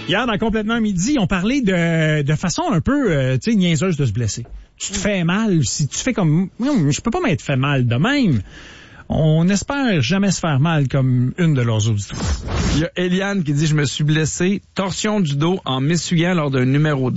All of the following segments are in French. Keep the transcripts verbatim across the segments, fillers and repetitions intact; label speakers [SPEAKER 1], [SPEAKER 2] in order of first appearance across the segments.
[SPEAKER 1] Hier, dans Complètement Midi, on parlait de, de façon un peu, euh, tu sais, niaiseuse de se blesser. Tu te fais mal, si tu fais comme, non, je peux pas m'être fait mal de même. On espère jamais se faire mal comme une de leurs auditrices.
[SPEAKER 2] Il y a Eliane qui dit « Je me suis blessé, torsion du dos en m'essuyant lors d'un numéro deux. »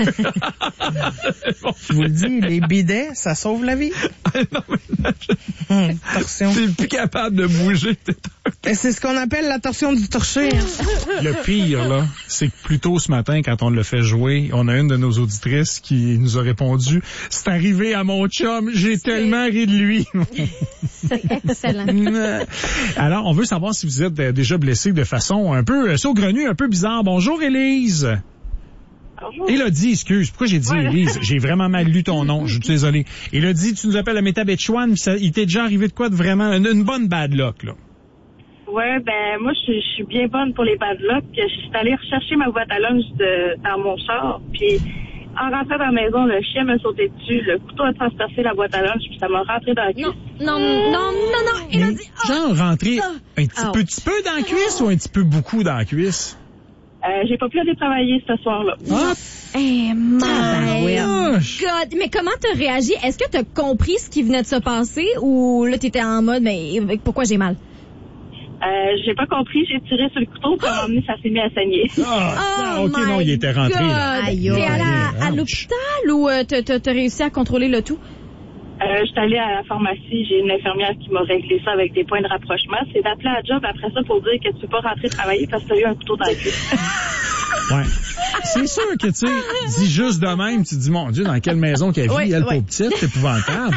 [SPEAKER 3] Je vous le dis, les bidets, ça sauve la vie.
[SPEAKER 2] Non, mais je...
[SPEAKER 3] hum, torsion.
[SPEAKER 2] T'es plus capable de bouger.
[SPEAKER 3] Et c'est ce qu'on appelle la torsion du torché.
[SPEAKER 1] Le pire, là, c'est que plus tôt ce matin, quand on l'a fait jouer, on a une de nos auditrices qui nous a répondu « C'est arrivé à mon chum, j'ai c'est... tellement ri de lui. »
[SPEAKER 4] C'est excellent.
[SPEAKER 1] Alors, on veut savoir si vous êtes déjà blessé de façon un peu saugrenue, un peu bizarre. Bonjour, Élise.
[SPEAKER 5] Bonjour.
[SPEAKER 1] Élodie, excuse. Pourquoi j'ai dit ouais. Élise? J'ai vraiment mal lu ton nom. Je suis désolé. Élodie, tu nous appelles le Métabetchouane. Il t'est déjà arrivé de quoi de vraiment une, une bonne bad luck, là?
[SPEAKER 5] Ouais, ben moi je suis bien bonne pour les bad luck. Je suis allée rechercher ma boîte à lunch de, dans mon char, puis en rentrant dans la maison, le chien m'a sauté dessus, le couteau a transpercé la boîte à lunch, puis ça m'a rentré dans la cuisse.
[SPEAKER 4] Non, non, non, non, non, il a dit...
[SPEAKER 1] Oh, genre rentrer oh, un petit oh. peu, petit peu dans la cuisse ou un petit peu beaucoup dans la cuisse?
[SPEAKER 5] Euh, j'ai pas pu aller travailler ce soir-là.
[SPEAKER 1] Ah!
[SPEAKER 4] Eh, my
[SPEAKER 1] oh.
[SPEAKER 4] God! Mais comment t'as réagi? Est-ce que t'as compris ce qui venait de se passer ou là t'étais en mode, mais pourquoi j'ai mal?
[SPEAKER 5] Euh, j'ai pas compris, j'ai tiré sur le couteau, puis à un moment donné, ça s'est mis à saigner.
[SPEAKER 1] Ah, oh, OK, non, il était rentré,
[SPEAKER 4] God.
[SPEAKER 1] là.
[SPEAKER 4] Aïe, T'es allé à, à l'hôpital ou euh, t'as, t'as réussi à contrôler le tout?
[SPEAKER 5] Euh, j'étais allée à la pharmacie, j'ai une infirmière qui m'a réglé ça avec des points de rapprochement. C'est d'appeler à job après ça pour dire que tu peux pas rentrer travailler parce que t'as eu un couteau dans la cuisse.
[SPEAKER 1] Ouais. C'est sûr que, tu sais, dis juste de même, tu te dis, mon Dieu, dans quelle maison qu'elle vit, oui, elle, oui. Pauvre petite, c'est épouvantable.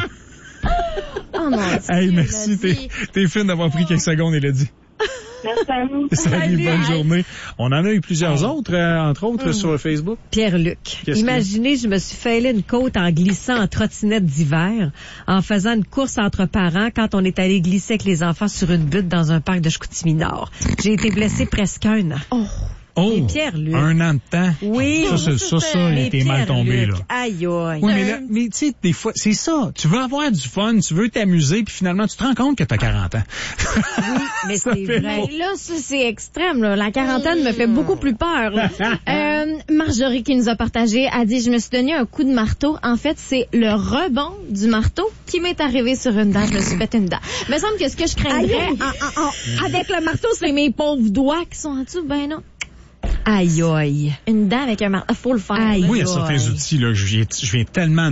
[SPEAKER 4] Oh mon Dieu.
[SPEAKER 1] Hey, merci, t'es, t'es fine d'avoir pris quelques secondes, Élodie.
[SPEAKER 5] Merci à vous.
[SPEAKER 1] Salut, Salut, bonne journée. On en a eu plusieurs oh. autres, euh, entre autres, mmh. sur Facebook.
[SPEAKER 6] Pierre-Luc. Qu'est-ce Imaginez, que... je me suis failé une côte en glissant en trottinette d'hiver, en faisant une course entre parents quand on est allé glisser avec les enfants sur une butte dans un parc de Chicoutimi-Nord. J'ai été blessée presque un an.
[SPEAKER 4] Oh.
[SPEAKER 1] Oh, Pierre-Luc. Un an de temps.
[SPEAKER 6] Oui.
[SPEAKER 1] Ça, ça, ça, ça il était mal tombé, là.
[SPEAKER 6] Aïe, aïe.
[SPEAKER 1] Oui, mais, là, mais tu sais, des fois, c'est ça. Tu veux avoir du fun, tu veux t'amuser, puis finalement, tu te rends compte que t'as quarante ans.
[SPEAKER 6] Oui, mais c'est vrai.
[SPEAKER 4] Là, ça, c'est extrême, là. La quarantaine me fait beaucoup plus peur, là. euh, Marjorie qui nous a partagé a dit, je me suis donné un coup de marteau. En fait, c'est le rebond du marteau qui m'est arrivé sur une dent. Je me suis fait une dent. Il me semble que ce que je craindrais, en, en, en, avec le marteau, c'est mes pauvres doigts qui sont en dessous. Ben non.
[SPEAKER 6] Aïe, aïe.
[SPEAKER 4] Une dent avec un marteau. Faut le faire.
[SPEAKER 1] Oui, il y a certains outils, là, je viens, je viens tellement